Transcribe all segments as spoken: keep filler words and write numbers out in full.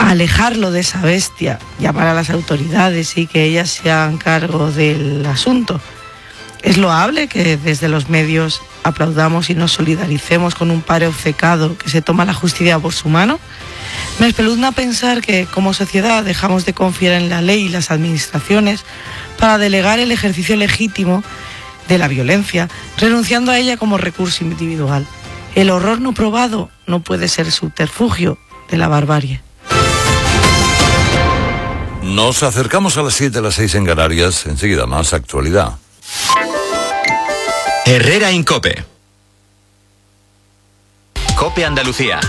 alejarlo de esa bestia, llamar a las autoridades y que ellas se hagan cargo del asunto. Es loable que desde los medios aplaudamos y nos solidaricemos con un padre obcecado que se toma la justicia por su mano. Me espeluzna pensar que como sociedad dejamos de confiar en la ley y las administraciones para delegar el ejercicio legítimo de la violencia, renunciando a ella como recurso individual. El horror no probado no puede ser subterfugio de la barbarie. Nos acercamos a las siete, a las seis en Canarias. Enseguida más actualidad. Herrera en COPE. COPE Andalucía.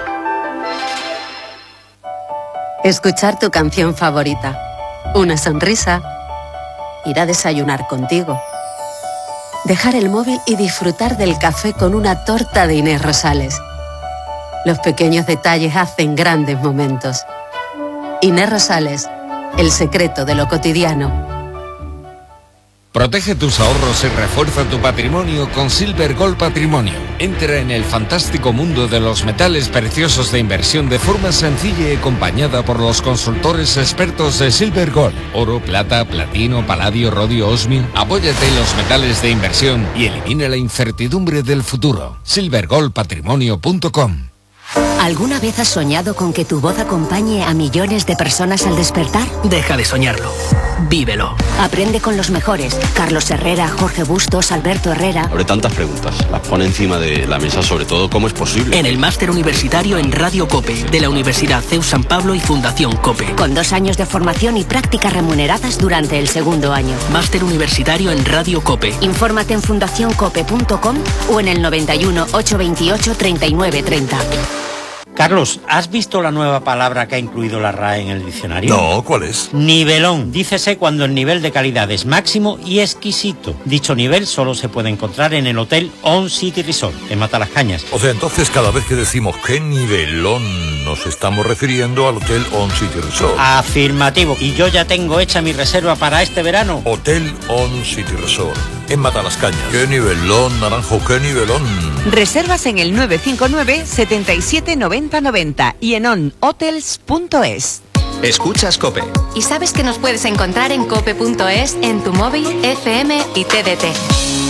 Escuchar tu canción favorita. Una sonrisa. Ir a desayunar contigo. Dejar el móvil y disfrutar del café con una torta de Inés Rosales. Los pequeños detalles hacen grandes momentos. Inés Rosales, el secreto de lo cotidiano. Protege tus ahorros y refuerza tu patrimonio con Silver Gold Patrimonio. Entra en el fantástico mundo de los metales preciosos de inversión de forma sencilla y acompañada por los consultores expertos de Silver Gold. Oro, plata, platino, paladio, rodio, osmio. Apóyate en los metales de inversión y elimina la incertidumbre del futuro. silver gold patrimonio punto com. ¿Alguna vez has soñado con que tu voz acompañe a millones de personas al despertar? Deja de soñarlo. Vívelo. Aprende con los mejores. Carlos Herrera, Jorge Bustos, Alberto Herrera. Abre tantas preguntas. Las pone encima de la mesa, sobre todo, ¿cómo es posible? En el máster universitario en Radio COPE, de la Universidad C E U San Pablo y Fundación COPE. Con dos años de formación y prácticas remuneradas durante el segundo año. Máster universitario en Radio COPE. Infórmate en fundación cope punto com o en el noventa y uno, ochocientos veintiocho, treinta y nueve treinta. Carlos, ¿has visto la nueva palabra que ha incluido la R A E en el diccionario? No, ¿cuál es? Nivelón. Dícese cuando el nivel de calidad es máximo y exquisito. Dicho nivel solo se puede encontrar en el Hotel On City Resort, en Matalascañas. O sea, entonces cada vez que decimos qué nivelón, nos estamos refiriendo al Hotel On City Resort. Afirmativo. Y yo ya tengo hecha mi reserva para este verano. Hotel On City Resort, en Matalascañas. Qué nivelón, Naranjo, qué nivelón. Reservas en el nueve cinco nueve, setenta y siete, noventa noventa y en on hotels punto es. Escuchas COPE. ¿Y sabes que nos puedes encontrar en cope punto es, en tu móvil, F M y T D T?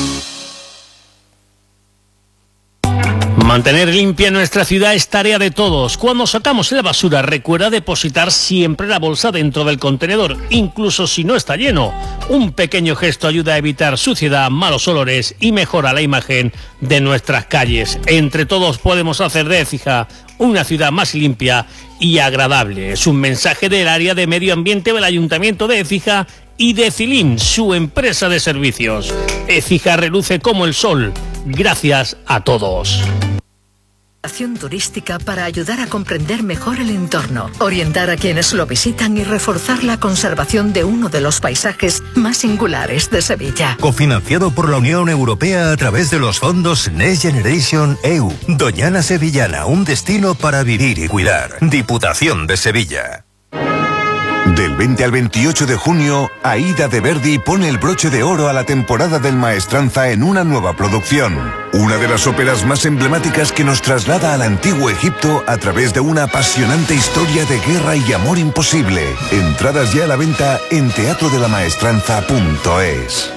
Mantener limpia nuestra ciudad es tarea de todos. Cuando sacamos la basura, recuerda depositar siempre la bolsa dentro del contenedor, incluso si no está lleno. Un pequeño gesto ayuda a evitar suciedad, malos olores y mejora la imagen de nuestras calles. Entre todos podemos hacer de Écija una ciudad más limpia y agradable. Es un mensaje del área de medio ambiente del Ayuntamiento de Écija y de Cilín, su empresa de servicios. Écija reluce como el sol. Gracias a todos. Turística para ayudar a comprender mejor el entorno, orientar a quienes lo visitan y reforzar la conservación de uno de los paisajes más singulares de Sevilla. Cofinanciado por la Unión Europea a través de los fondos Next Generation E U. Doñana Sevillana, un destino para vivir y cuidar. Diputación de Sevilla. Del veinte al veintiocho de junio, Aida de Verdi pone el broche de oro a la temporada del Maestranza en una nueva producción. Una de las óperas más emblemáticas que nos traslada al antiguo Egipto a través de una apasionante historia de guerra y amor imposible. Entradas ya a la venta en teatro de la maestranza punto es.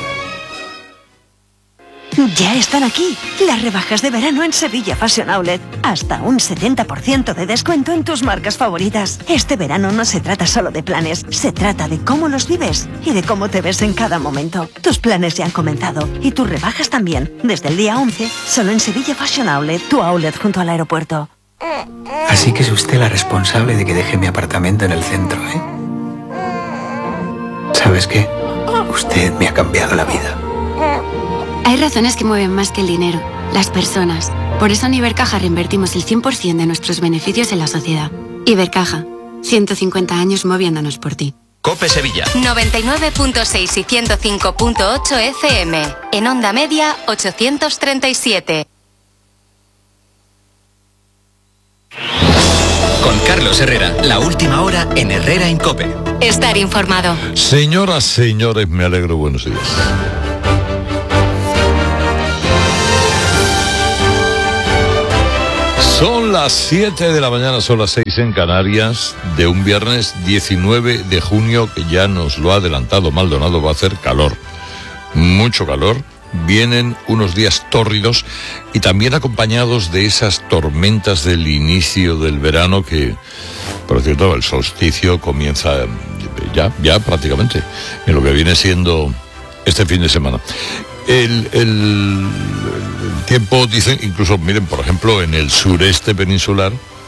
Ya están aquí las rebajas de verano en Sevilla Fashion Outlet. Hasta un setenta por ciento de descuento en tus marcas favoritas. Este verano no se trata solo de planes, se trata de cómo los vives y de cómo te ves en cada momento. Tus planes ya han comenzado y tus rebajas también. Desde el día once, solo en Sevilla Fashion Outlet, tu outlet junto al aeropuerto. Así que es usted la responsable de que deje mi apartamento en el centro, ¿eh? ¿Sabes qué? Usted me ha cambiado la vida. Hay razones que mueven más que el dinero, las personas. Por eso en Ibercaja reinvertimos el cien por ciento de nuestros beneficios en la sociedad. Ibercaja, ciento cincuenta años moviéndonos por ti. COPE Sevilla. noventa y nueve punto seis y ciento cinco punto ocho F M. En onda media, ochocientos treinta y siete. Con Carlos Herrera, la última hora en Herrera en COPE. Estar informado. Señoras, señores, me alegro, buenos días. Son las siete de la mañana, son las seis en Canarias, de un viernes diecinueve de junio, que ya nos lo ha adelantado Maldonado, va a hacer calor, mucho calor. Vienen unos días tórridos y también acompañados de esas tormentas del inicio del verano que, por cierto, el solsticio comienza ya, ya prácticamente, en lo que viene siendo este fin de semana. El, el, el tiempo, dicen, incluso, miren, por ejemplo, en el sureste peninsular,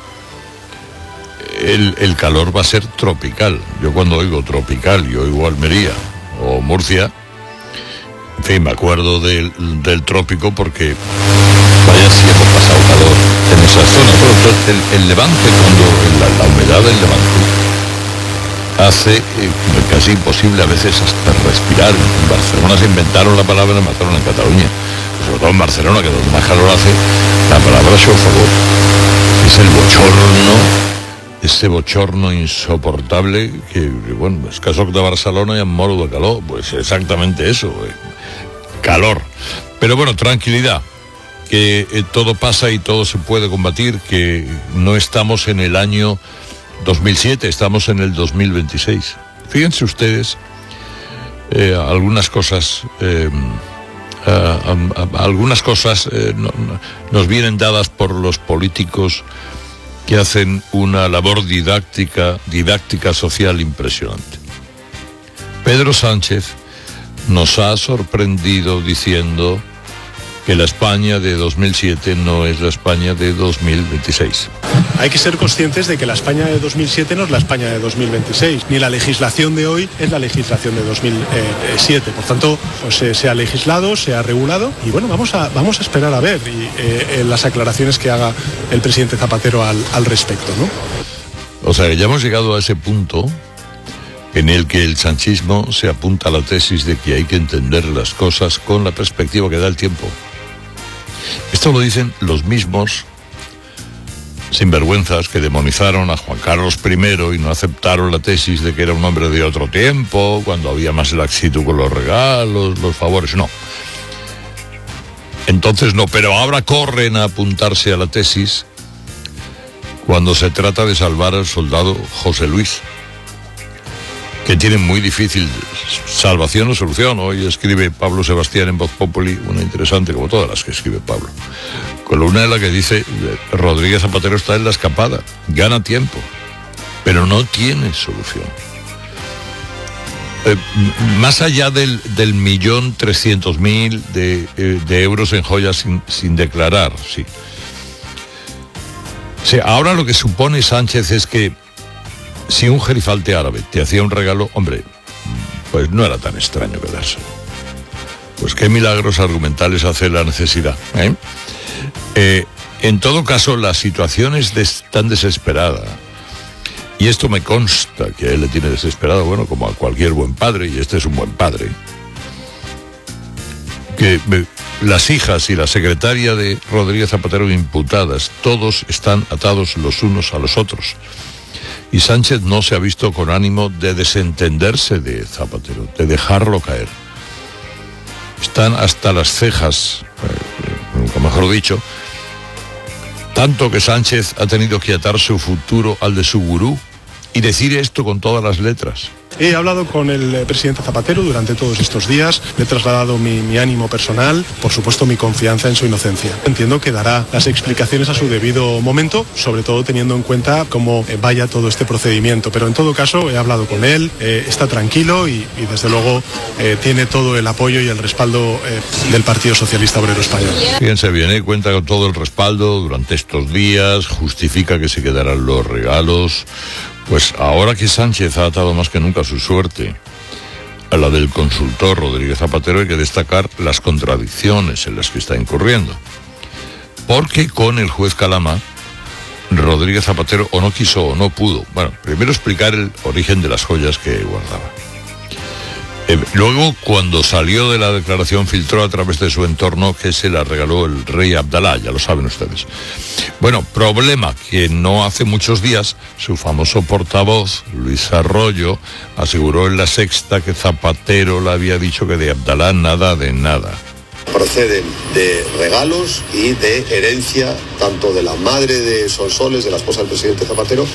el, el calor va a ser tropical. Yo cuando oigo tropical y oigo Almería o Murcia, en fin, me acuerdo del, del trópico porque vaya si hemos pasado calor en esas zonas. Bueno, el, el levante, cuando la, la humedad del levante hace eh, casi imposible a veces hasta respirar. En Barcelona se inventaron la palabra, la mataron en Cataluña. Sobre todo en Barcelona, que donde más calor hace, la palabra xofogor. Es el bochorno, ese bochorno insoportable que, bueno, es caso de Barcelona y en moro de calor. Pues exactamente eso, eh. Calor. Pero bueno, tranquilidad, que eh, todo pasa y todo se puede combatir, que no estamos en el año dos mil siete, estamos en el dos mil veintiséis. Fíjense ustedes, eh, algunas cosas, eh, a, a, a, algunas cosas eh, no, no, nos vienen dadas por los políticos que hacen una labor didáctica, didáctica social impresionante. Pedro Sánchez nos ha sorprendido diciendo que la España de dos mil siete no es la España de dos mil veintiséis. Hay que ser conscientes de que la España de dos mil siete no es la España de dos mil veintiséis, ni la legislación de hoy es la legislación de dos mil siete. Por tanto, pues, eh, se ha legislado, se ha regulado y bueno, vamos a, vamos a esperar a ver y, eh, las aclaraciones que haga el presidente Zapatero al, al respecto, ¿no? O sea, ya hemos llegado a ese punto en el que el sanchismo se apunta a la tesis de que hay que entender las cosas con la perspectiva que da el tiempo. Esto lo dicen los mismos sinvergüenzas que demonizaron a Juan Carlos primero y no aceptaron la tesis de que era un hombre de otro tiempo, cuando había más laxitud con los regalos, los favores. No. Entonces no, pero ahora corren a apuntarse a la tesis cuando se trata de salvar al soldado José Luis, que tiene muy difícil salvación o solución. Hoy escribe Pablo Sebastián en Voz Populi, una interesante, como todas las que escribe Pablo, columna en la que dice: Rodríguez Zapatero está en la escapada, gana tiempo, pero no tiene solución. Eh, más allá del, del millón trescientos mil de, eh, de euros en joyas sin, sin declarar, sí. O sea, ahora lo que supone Sánchez es que si un gerifalte árabe te hacía un regalo, hombre, pues no era tan extraño quedárselo. Pues qué milagros argumentales hace la necesidad, ¿eh? Eh, en todo caso, la situación es des- tan desesperada, y esto me consta que a él le tiene desesperado, bueno, como a cualquier buen padre, y este es un buen padre, que eh, las hijas y la secretaria de Rodríguez Zapatero imputadas, todos están atados los unos a los otros. Y Sánchez no se ha visto con ánimo de desentenderse de Zapatero, de dejarlo caer. Están hasta las cejas, eh, nunca mejor dicho, tanto que Sánchez ha tenido que atar su futuro al de su gurú y decir esto con todas las letras. He hablado con el presidente Zapatero durante todos estos días, le he trasladado mi, mi ánimo personal, por supuesto mi confianza en su inocencia. Entiendo que dará las explicaciones a su debido momento, sobre todo teniendo en cuenta cómo vaya todo este procedimiento, pero en todo caso he hablado con él, eh, está tranquilo y, y desde luego eh, tiene todo el apoyo y el respaldo eh, del Partido Socialista Obrero Español. Fíjense bien, ¿eh? Cuenta con todo el respaldo durante estos días, justifica que se quedarán los regalos. Pues ahora que Sánchez ha atado más que nunca su suerte a la del consultor Rodríguez Zapatero, hay que destacar las contradicciones en las que está incurriendo. Porque con el juez Calama, Rodríguez Zapatero o no quiso o no pudo, bueno, primero explicar el origen de las joyas que guardaba. Eh, luego, cuando salió de la declaración, filtró a través de su entorno que se la regaló el rey Abdalá, ya lo saben ustedes. Bueno, problema que no hace muchos días su famoso portavoz, Luis Arroyo, aseguró en La Sexta que Zapatero le había dicho que de Abdalá nada de nada. proceden de regalos y de herencia tanto de la madre de Sonsoles, de la esposa del presidente Zapatero,